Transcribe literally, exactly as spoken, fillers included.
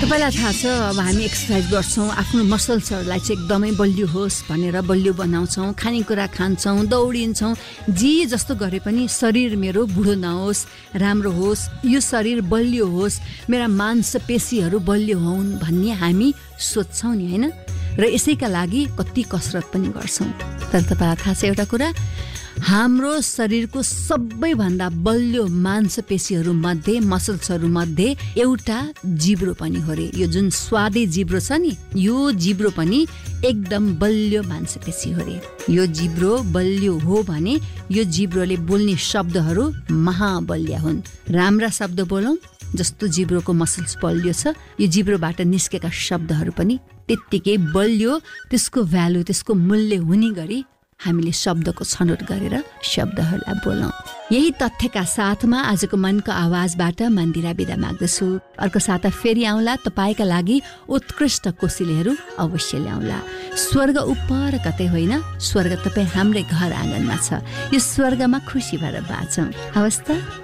तपाईँलाई थाहा छ अब हामी एक्सर्साइज गर्छौँ आफ्नो मसल्सहरूलाई चाहिँ एकदमै बलियो होस् भनेर बलियो बनाउँछौँ, खानेकुरा खान्छौँ, दौडिन्छौँ। जे जस्तो गरे पनि शरीर मेरो बुढो नहोस्, राम्रो होस्, यो शरीर बलियो होस्, मेरा मांसपेशीहरू बलियो हुन् भन्ने हामी सोच्छौँ नि, होइन? र यसैका लागि कति कसरत पनि गर्छौँ। तर तपाईँलाई थाहा छ एउटा कुरा, हाम्रो शरीरको सबैभन्दा बलियो मांसपेशीहरू मध्ये, मसल्सहरू मध्ये एउटा जिब्रो पनि हो रे। यो जुन स्वादे जिब्रो छ नि, यो जिब्रो पनि एकदम बलियो मांसपेशी हो रे। यो जिब्रो बलियो हो भने यो जिब्रोले बोल्ने शब्दहरू महाबलिया हुन्। राम्रा शब्द बोलौँ, जस्तो जिब्रोको मसल्स बलियो छ, यो जिब्रोबाट निस्केका शब्दहरू पनि त्यत्तिकै बलियो, त्यसको भ्यालु, त्यसको मूल्य हुने गरी हामीले शब्दको छनौट गरेर शब्दहरूलाई बोलौँ। यही तथ्यका साथमा आजको मनको आवाजबाट मन्दिरा बिदा माग्दछु। अर्को साता फेरि आउँला, तपाईँका लागि उत्कृष्ट कोसिलीहरू अवश्य ल्याउँला। स्वर्ग उपर कतै होइन, स्वर्ग तपाईँ हाम्रै घर आँगनमा छ। यो स्वर्गमा खुसी भएर बाँचौँ। हवस् त।